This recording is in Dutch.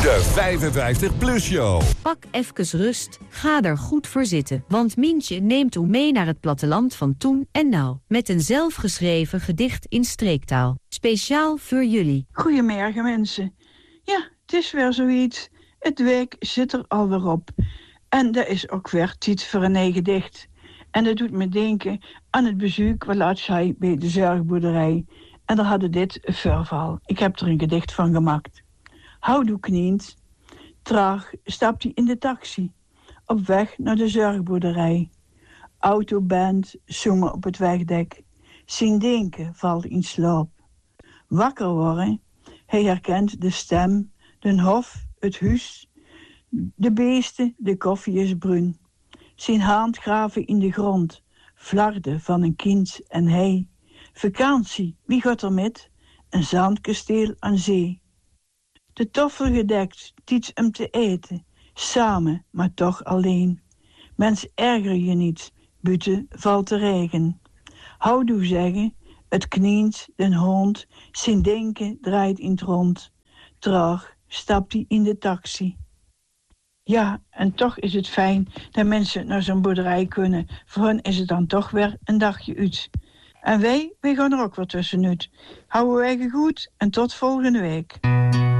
De 55PLUS-show. Pak even rust, ga er goed voor zitten. Want Mientje neemt u mee naar het platteland van toen en nou. Met een zelfgeschreven gedicht in streektaal. Speciaal voor jullie. Goedemorgen mensen. Ja, het is weer zoiets. Het week zit er alweer op. En dat is ook weer tijd voor een eigen gedicht. En dat doet me denken aan het bezoek wat laatst hij bij de zorgboerderij. En daar hadden dit een voorval. Ik heb er een gedicht van gemaakt. Houdoe kniend. Traag stapt hij in de taxi. Op weg naar de zorgboerderij. Autoband zongen op het wegdek. Zijn denken valt in slaap. Wakker worden. Hij herkent de stem. Den hof, het huis. De beesten, de koffie is bruin. Zijn hand graven in de grond. Flarden van een kind en hij. Vakantie, wie gaat er met? Een zandkasteel aan zee. De toffel gedekt, iets om te eten. Samen, maar toch alleen. Mens, erger je niet, buiten valt de regen. Houdoe zeggen, het knient, den hond. Zijn denken draait in het rond. Traag stapt hij in de taxi. Ja, en toch is het fijn dat mensen naar zo'n boerderij kunnen. Voor hen is het dan toch weer een dagje uit. En wij gaan er ook weer tussenuit. Houden wij goed en tot volgende week.